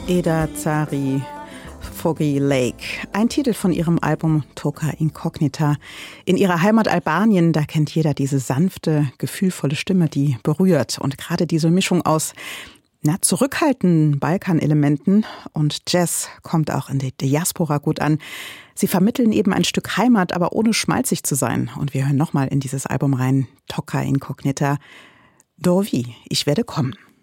Eda Zari, Foggy Lake, ein Titel von ihrem Album Toka Incognita. In ihrer Heimat Albanien, da kennt jeder diese sanfte, gefühlvolle Stimme, die berührt. Und gerade diese Mischung aus zurückhaltenden Balkanelementen und Jazz kommt auch in der Diaspora gut an. Sie vermitteln eben ein Stück Heimat, aber ohne schmalzig zu sein. Und wir hören nochmal in dieses Album rein, Toka Incognita. Dovi, ich werde kommen.